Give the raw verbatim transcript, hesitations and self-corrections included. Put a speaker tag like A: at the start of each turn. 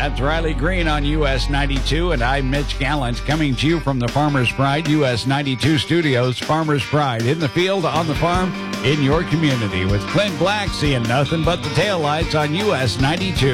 A: That's Riley Green on U S ninety-two, and I'm Mitch Gallant coming to you from the Farmer's Pride U S ninety-two studios. Farmer's Pride, in the field, on the farm, in your community, with Clint Black seeing nothing but the taillights on U S ninety-two.